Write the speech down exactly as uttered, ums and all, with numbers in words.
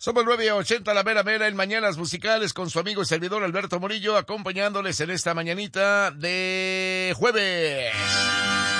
Somos nueve ochenta la mera mera en Mañanas Musicales con su amigo y servidor Alberto Murillo, acompañándoles en esta mañanita de jueves.